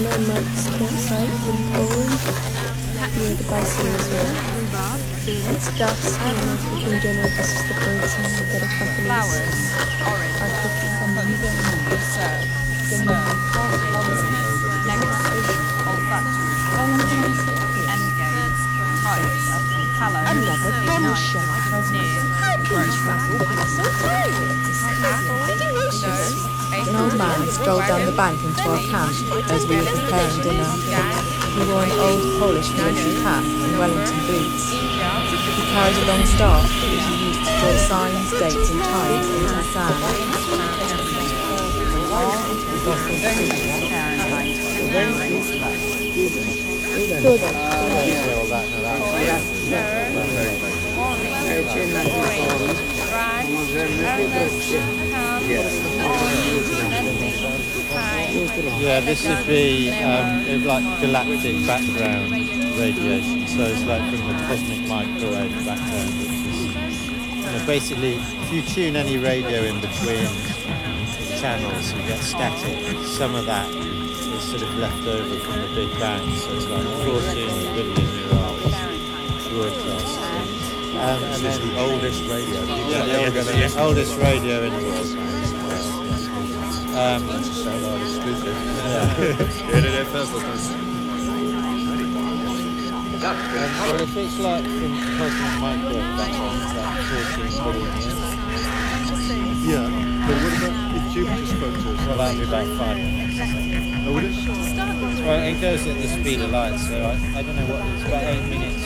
Anna and Mike's campsite in Poland, near the bison as well. It's dusk, and as we can dinner, this is the bird song that accompanies our cooking. Another bombshell. How can you travel by so tireless? An old man strolled down the bank into our camp as we were preparing dinner. He wore an old Polish military cap and Wellington boots. He carried a long staff which he used to draw signs, dates and times into the sand. Yeah, this would be like galactic background radiation. So it's like from the cosmic microwave background, which is basically if you tune any radio in between channels, you get static. Some of that is sort of left over from the Big Bang. So it's like 14 billion year old broadcast. And it's the oldest radio. The oldest radio in the world. Exclusive. So if it's like from cosmic microwave background, it's like 14 billion years. Yeah, but what about if Jupiter's photos? Well, that'd be about 5 minutes. Oh, would it? Well, it goes at the speed of light, so I don't know what it's about 8 minutes